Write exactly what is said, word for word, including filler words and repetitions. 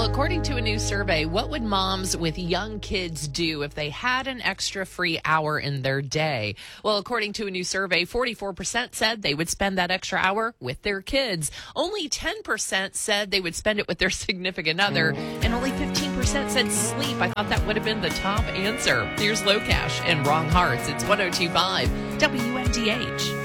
according to a new survey, what would moms with young kids do if they had an extra free hour in their day? Well, according to a new survey, forty-four percent said they would spend that extra hour with their kids. Only ten percent said they would spend it with their significant other, and only fifteen percent said sleep. I thought that would have been the top answer. Here's Low Cash and Wrong Hearts. It's one oh two point five W M D H.